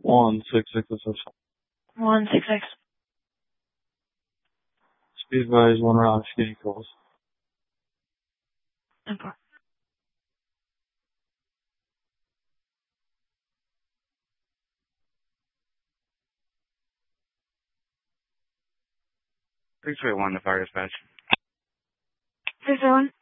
166 assistant. 166. Speed advise 1 round vehicles. Okay. 321 to fire dispatch. 601.